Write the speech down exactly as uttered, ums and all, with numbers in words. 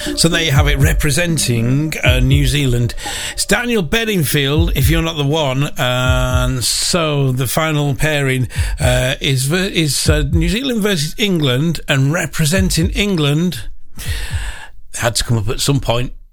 So there you have it, representing uh, New Zealand. It's Daniel Bedingfield, If You're Not the One. And so the final pairing uh, is is uh, New Zealand versus England, and representing England had to come up at some point.